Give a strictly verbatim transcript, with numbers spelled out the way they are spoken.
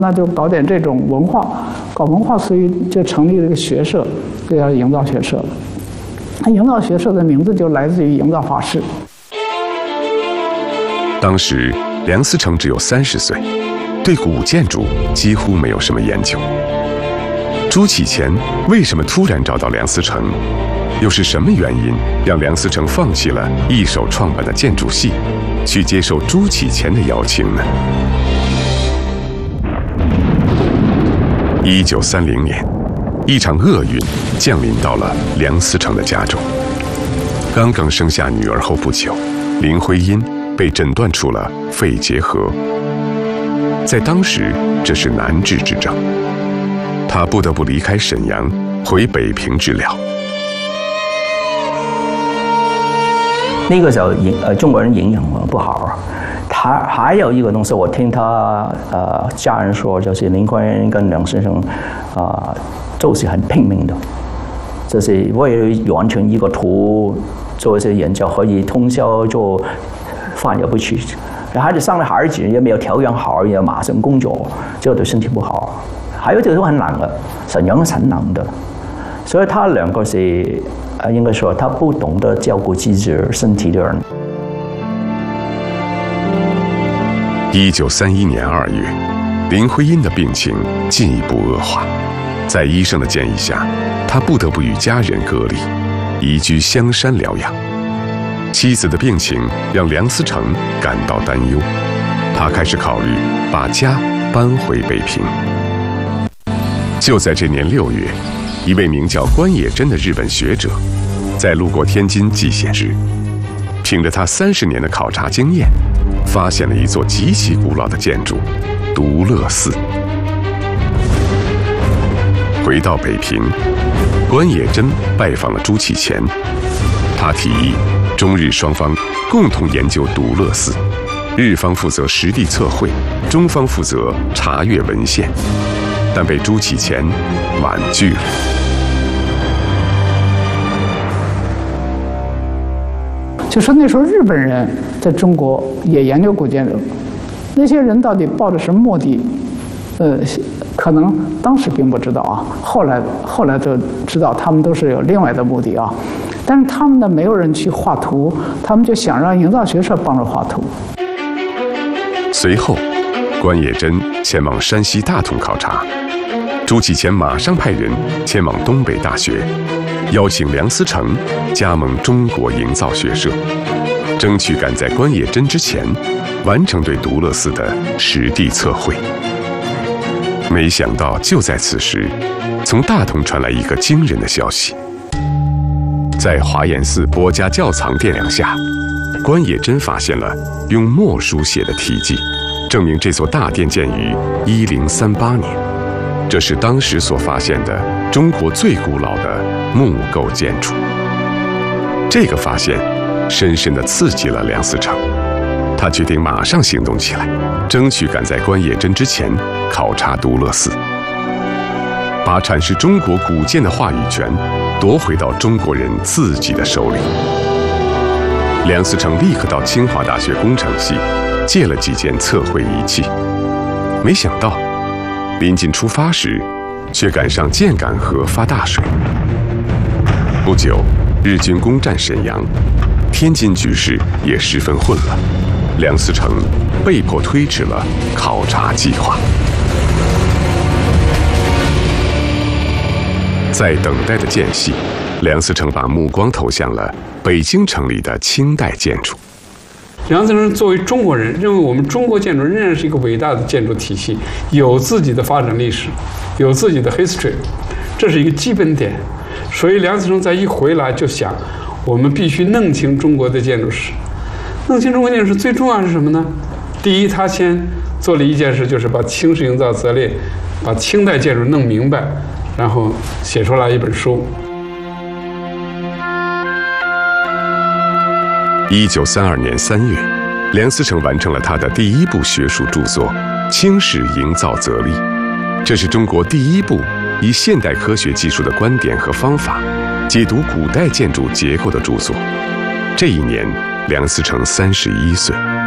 那就搞点这种文化，搞文化，所以就成立了一个学社，就叫营造学社。那营造学社的名字就来自于营造法式。 当时梁思成只有三十岁，对古建筑几乎没有什么研究。朱启潜为什么突然找到梁思成？又是什么原因让梁思成放弃了一手创办的建筑系，去接受朱启潜的邀请呢？一九三零年，一场厄运降临到了梁思成的家中。刚刚生下女儿后不久，林徽因被诊断出了肺结核，在当时这是难治之症，她不得不离开沈阳，回北平治疗。 那个时候营呃中国人营养不好，他还有一个东西，我听他呃家人说，就是林徽因跟梁思成啊、呃、做事很拼命的，就是为了完成一个图做一些研究，可以通宵做饭也不去，然后就生了孩子也没有调养好，也马上工作，这个对身体不好。还有就是很冷的，沈阳是很冷的，所以他两个是。啊，应该说他不懂得照顾自己身体的人。 一九三一年二月，林徽因的病情进一步恶化，在医生的建议下，他不得不与家人隔离，移居香山疗养。妻子的病情让梁思成感到担忧，他开始考虑把家搬回北平。就在这年六月，一位名叫关野真的日本学者，在路过天津蓟县时，凭着他三十年的考察经验，发现了一座极其古老的建筑——独乐寺。回到北平，关野真拜访了朱启潜，他提议中日双方共同研究独乐寺，日方负责实地测绘，中方负责查阅文献，但被朱启潜婉拒了。 就说那时候日本人在中国也研究古建筑，那些人到底抱着什么目的？呃，可能当时并不知道啊，后来后来就知道他们都是有另外的目的啊。但是他们呢，没有人去画图，他们就想让营造学社帮着画图。 随后，关野真前往山西大同考察，朱启潜马上派人前往东北大学，邀请梁思成加盟中国营造学社，争取赶在关野真之前完成对独乐寺的实地测绘。没想到就在此时，从大同传来一个惊人的消息。在华严寺博家窖藏殿梁下，关野真发现了用墨书写的题记，证明这座大殿建于一零三八年，这是当时所发现的中国最古老的木构建筑。这个发现深深地刺激了梁思成，他决定马上行动起来，争取赶在关野真之前考察独乐寺，把阐释中国古建的话语权夺回到中国人自己的手里。梁思成立刻到清华大学工程系借了几件测绘仪器，没想到临近出发时，却赶上箭杆河发大水。不久，日军攻占沈阳，天津局势也十分混乱，梁思成被迫推迟了考察计划。在等待的间隙，梁思成把目光投向了北京城里的清代建筑。 梁思成作为中国人，认为我们中国建筑仍然是一个伟大的建筑体系，有自己的发展历史，有自己的 history， 这是一个基本点。所以梁思成在一回来就想，我们必须弄清中国的建筑史。弄清中国建筑史最重要是什么呢？第一，他先做了一件事，就是把《清史营造则列》，把清代建筑弄明白，然后写出来一本书。 一九三二年三月，梁思成完成了他的第一部学术著作《清史营造则例》，这是中国第一部以现代科学技术的观点和方法解读古代建筑结构的著作。这一年，梁思成三十一岁。